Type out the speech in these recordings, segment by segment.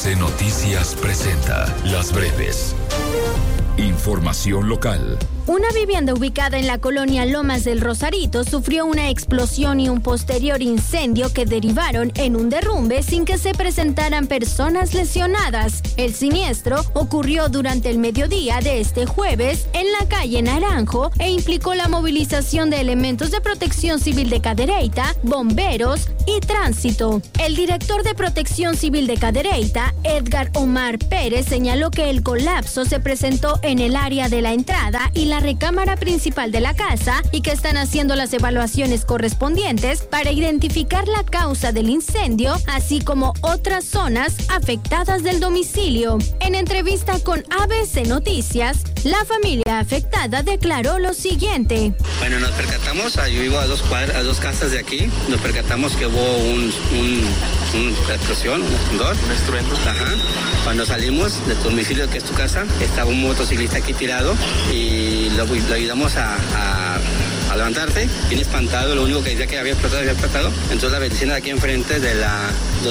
ABC Noticias presenta Las Breves. Información local. Una vivienda ubicada en la colonia Lomas del Rosarito sufrió una explosión y un posterior incendio que derivaron en un derrumbe sin que se presentaran personas lesionadas. El siniestro ocurrió durante el mediodía de este jueves en la calle Naranjo e implicó la movilización de elementos de Protección Civil de Cadereyta, bomberos y tránsito. El director de Protección Civil de Cadereyta, Edgar Omar Pérez, señaló que el colapso se presentó en el área de la entrada y la recámara principal de la casa y que están haciendo las evaluaciones correspondientes para identificar la causa del incendio, así como otras zonas afectadas del domicilio. En entrevista con ABC Noticias, la familia afectada declaró lo siguiente. Bueno, nos percatamos, yo vivo a dos casas de aquí, nos percatamos que hubo una explosión, un estruendo. Ajá. Cuando salimos de tu domicilio, que es tu casa, estaba un motociclista aquí tirado y lo ayudamos a levantarse, bien espantado, lo único que decía que había explotado. Entonces la vecina de aquí enfrente de la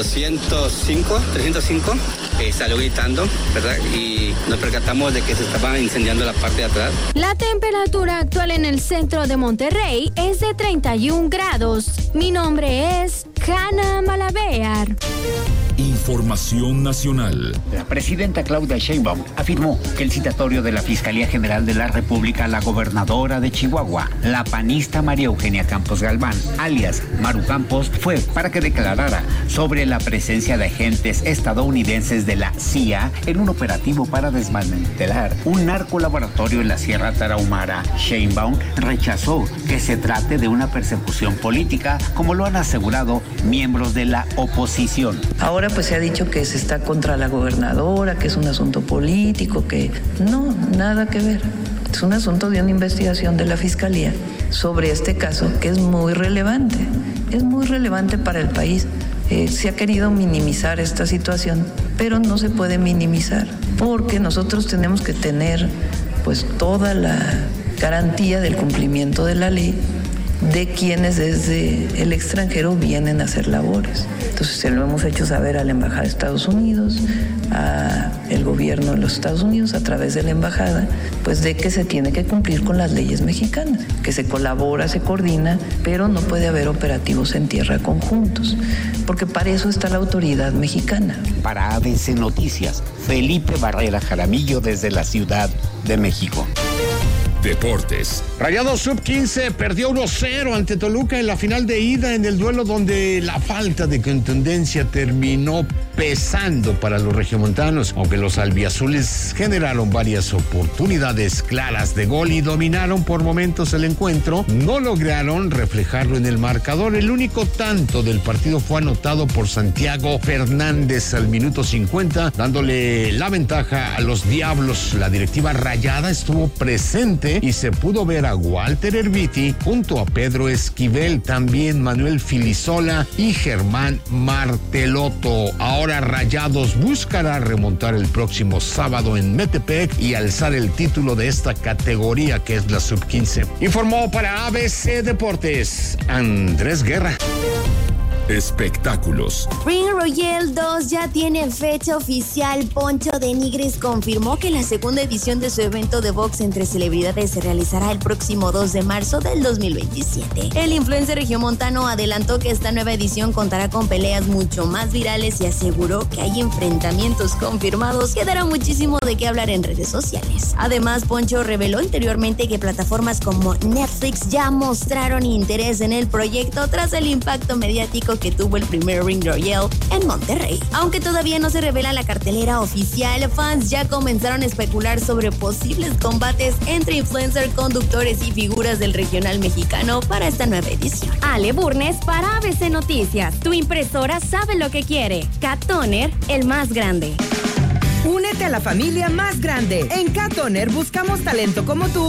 305, salió gritando, ¿verdad? Y nos percatamos de que se estaba incendiando la parte de atrás. La temperatura actual en el centro de Monterrey es de 31 grados. Mi nombre es Hanna Malavear. Información nacional. La presidenta Claudia Sheinbaum afirmó que el citatorio de la Fiscalía General de la República a la gobernadora de Chihuahua, la panista María Eugenia Campos Galván, alias Maru Campos, fue para que declarara sobre la presencia de agentes estadounidenses de la CIA en un operativo para desmantelar un narcolaboratorio en la Sierra Tarahumara. Sheinbaum rechazó que se trate de una persecución política, como lo han asegurado miembros de la oposición. Ahora pues se ha dicho que se está contra la gobernadora, que es un asunto político, que no, nada que ver. Es un asunto de una investigación de la Fiscalía sobre este caso que es muy relevante para el país. Se ha querido minimizar esta situación, pero no se puede minimizar porque nosotros tenemos que tener pues toda la garantía del cumplimiento de la ley de quienes desde el extranjero vienen a hacer labores. Entonces se lo hemos hecho saber a la Embajada de Estados Unidos, al gobierno de los Estados Unidos a través de la embajada, pues de que se tiene que cumplir con las leyes mexicanas, que se colabora, se coordina, pero no puede haber operativos en tierra conjuntos, porque para eso está la autoridad mexicana. Para ABC Noticias, Felipe Barrera Jaramillo desde la Ciudad de México. Deportes. Rayados Sub-15 perdió 1-0 ante Toluca en la final de ida en el duelo donde la falta de contundencia terminó pesando para los regiomontanos, aunque los albiazules generaron varias oportunidades claras de gol y dominaron por momentos el encuentro, no lograron reflejarlo en el marcador. El único tanto del partido fue anotado por Santiago Fernández al minuto 50, dándole la ventaja a los Diablos. La directiva rayada estuvo presente y se pudo ver a Walter Erviti junto a Pedro Esquivel, también Manuel Filisola y Germán Martelotto. Ahora Rayados buscará remontar el próximo sábado en Metepec y alzar el título de esta categoría que es la Sub-15. Informó para ABC Deportes Andrés Guerra. Espectáculos. Ring Royale 2 ya tiene fecha oficial. Poncho de Nigris confirmó que la segunda edición de su evento de box entre celebridades se realizará el próximo 2 de marzo del 2027. El influencer regiomontano adelantó que esta nueva edición contará con peleas mucho más virales y aseguró que hay enfrentamientos confirmados que dará muchísimo de qué hablar en redes sociales. Además, Poncho reveló anteriormente que plataformas como Netflix ya mostraron interés en el proyecto tras el impacto mediático que tuvo el primer Ring Royale en Monterrey. Aunque todavía no se revela la cartelera oficial, fans ya comenzaron a especular sobre posibles combates entre influencers, conductores y figuras del regional mexicano para esta nueva edición. Ale Burnes para ABC Noticias. Tu impresora sabe lo que quiere. Cat Toner, el más grande. Únete a la familia más grande. En Cat Toner buscamos talento como tú